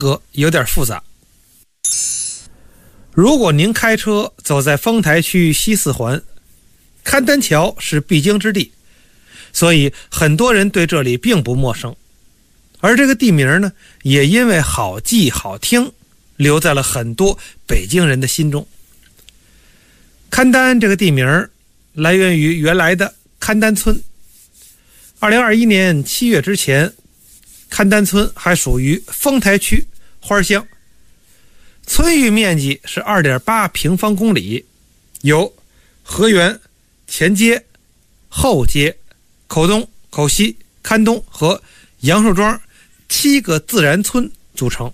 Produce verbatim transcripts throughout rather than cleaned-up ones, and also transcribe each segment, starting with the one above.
格有点复杂。如果您开车走在丰台区西四环，邯郸桥是必经之地，所以很多人对这里并不陌生。而这个地名呢，也因为好记好听，留在了很多北京人的心中。邯郸这个地名来源于原来的邯郸村。二零二一年七月之前，邯郸村还属于丰台区花乡，村域面积是 二点八平方公里，由河源、前街、后街、口东、口西、勘东和杨树庄七个自然村组成。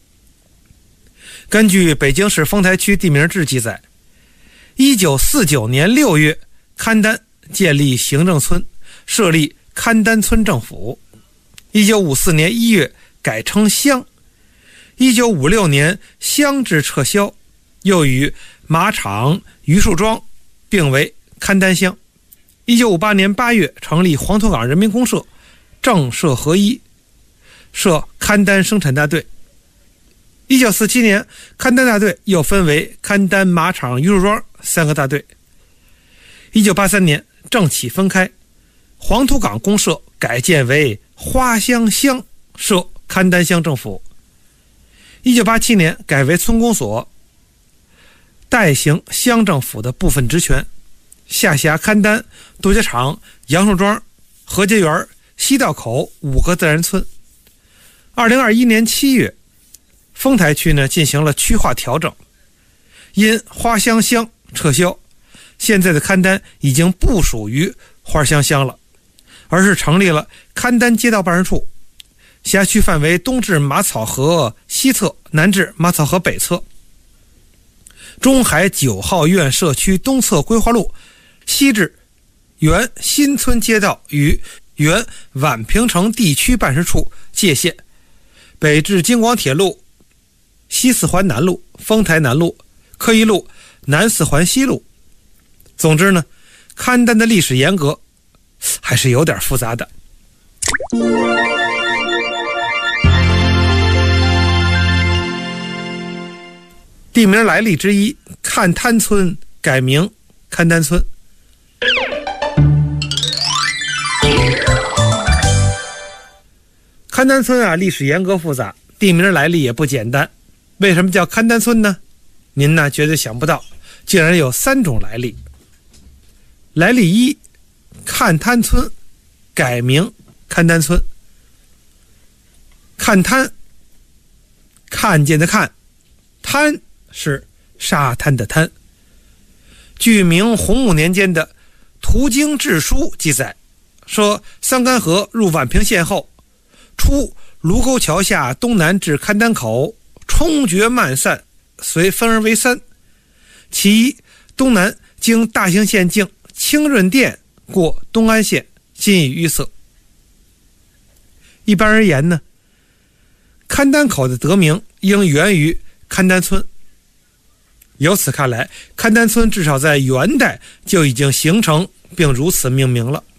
根据北京市丰台区地名志记载，一九四九年六月，邯郸建立行政村，设立邯郸村政府。一九五四年一月改称乡。一九五六年乡制撤销，又与马场、榆树庄并为邯郸乡。一九五八年八月成立黄土岗人民公社，政社合一，设邯郸生产大队。一九四七年，邯郸大队又分为邯郸、马场、榆树庄三个大队。一九八三年政企分开，黄土岗公社改建为花乡乡，设邯郸乡政府。一九八七年改为村公所，代行乡政府的部分职权，下辖邯郸、杜家场、杨树庄、河街园、西道口五个自然村。二零二一年七月，丰台区呢进行了区划调整，因花乡乡撤销，现在的邯郸已经不属于花乡乡了，而是成立了邯郸街道办事处，辖区范围东至马草河西侧，南至马草河北侧。中海九号院社区东侧规划路，西至原新村街道与原宛平城地区办事处界限，北至京广铁路、西四环南路、丰台南路、科一路、南四环西路。总之呢，邯郸的历史沿革还是有点复杂的。地名来历之一，勘滩村改名邯郸村。邯郸村啊，历史沿革复杂，地名来历也不简单。为什么叫邯郸村呢？您呢绝对想不到，竟然有三种来历。来历一，勘滩村改名邯郸村。勘滩，看见的看，滩是沙滩的滩。据明洪武年间的《途经志书》记载，说桑干河入宛平县后，出卢沟桥下东南至邯郸口，冲决漫散，遂分而为三。其一，东南经大兴县境清润店过东安县，今已淤塞。一般而言呢，邯郸口的得名应源于邯郸村。由此看来，邯郸村至少在元代就已经形成并如此命名了。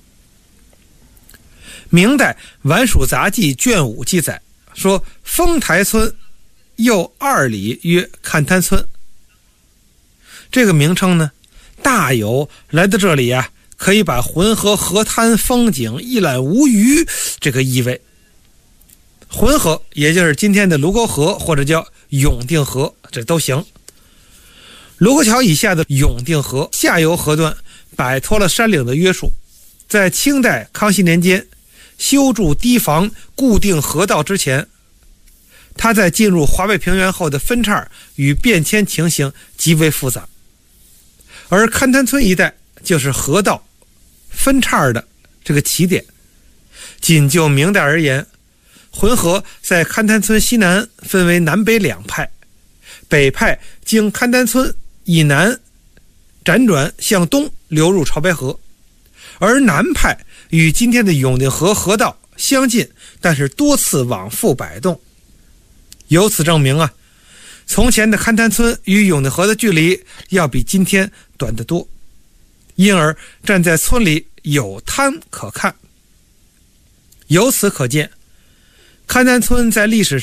明代《宛署杂记》卷五记载说，丰台村又二里曰勘滩村。这个名称呢，大有来到这里啊，可以把浑河河滩风景一览无余这个意味。浑河也就是今天的卢沟河，或者叫永定河，这都行。卢沟桥以下的永定河下游河段摆脱了山岭的约束，在清代康熙年间修筑堤防固定河道之前，它在进入华北平原后的分叉与变迁情形极为复杂。而勘滩村一带就是河道分叉的这个起点。仅就明代而言，浑河在勘滩村西南分为南北两派，北派经勘滩村以南辗转向东流入潮白河，而南派与今天的永定河河道相近，但是多次往复摆动。由此证明啊，从前的勘滩村与永定河的距离要比今天短得多，因而站在村里有滩可看。由此可见，勘滩村在历史